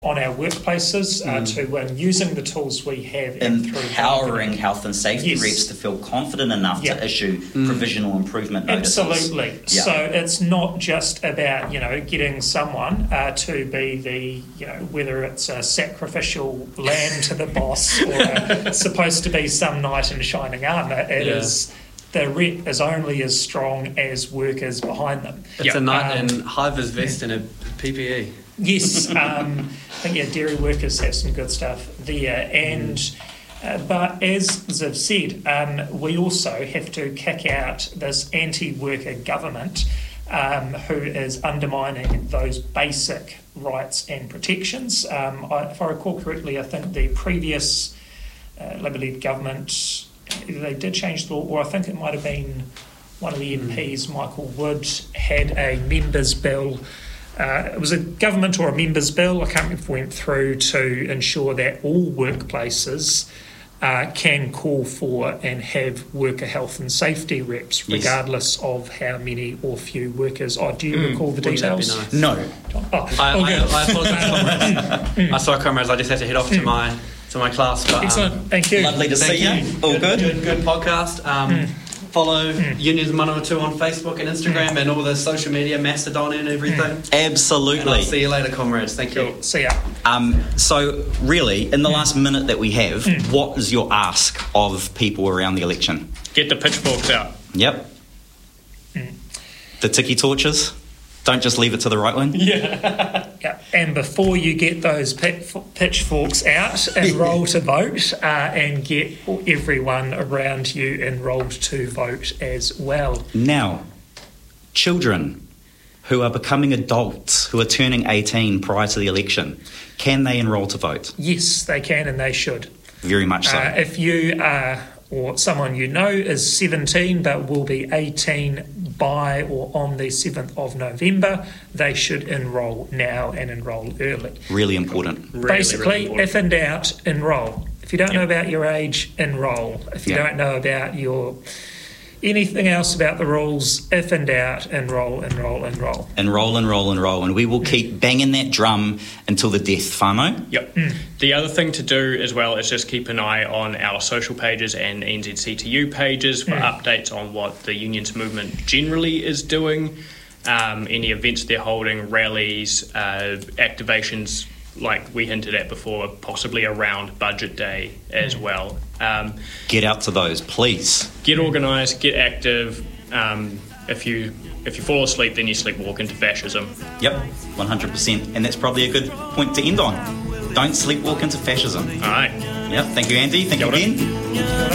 on our workplaces to using the tools we have and empowering health and safety reps to feel confident enough to issue provisional improvement notices. Absolutely. Yeah. So it's not just about getting someone to be the whether it's a sacrificial lamb to the boss or supposed to be some knight in shining armour. It is. The rep is only as strong as workers behind them. It's a knight in high-vis vest and a PPE. Yes, I think dairy workers have some good stuff there, and but as Ziv said, we also have to kick out this anti-worker government who is undermining those basic rights and protections. If I recall correctly, I think the previous Labour-led government, they did change the law, or I think it might have been one of the MPs, Michael Wood, had a members' bill. It was a government or a members' bill, I can't remember if it went through, to ensure that all workplaces can call for and have worker health and safety reps, regardless of how many or few workers. Do you recall the details? Nice? No. I apologise, sorry, comrades, I just had to head off to my class. But, excellent, thank you. Lovely to see you. All good? Good podcast. Follow Unions Manawatu on Facebook and Instagram and all the social media, Mastodon and everything. Absolutely. And I'll see you later, comrades. Thank you. See ya. So really, in the last minute that we have, what is your ask of people around the election? Get the pitchforks out. Yep. The tiki torches. Don't just leave it to the right wing. Yeah. And before you get those pitchforks out, enrol to vote and get everyone around you enrolled to vote as well. Now, children who are becoming adults, who are turning 18 prior to the election, can they enrol to vote? Yes, they can and they should. Very much so. If you are, or someone you know is 17 but will be 18 by or on the 7th of November, they should enrol now and enrol early. Really important. Basically, if in doubt, enrol. If you don't know about your age, enrol. If you don't know about anything else about the rules, if in doubt, enrol. Enrol. And we will keep banging that drum until the death, whānau. Yep. The other thing to do as well is just keep an eye on our social pages and NZCTU pages for updates on what the unions movement generally is doing, any events they're holding, rallies, activations like we hinted at before, possibly around budget day as well. Get out to those, please. Get organised, get active. If you fall asleep, then you sleepwalk into fascism. Yep, 100%. And that's probably a good point to end on. Don't sleepwalk into fascism. All right. Yep, thank you, Andy. Thank you, Ben.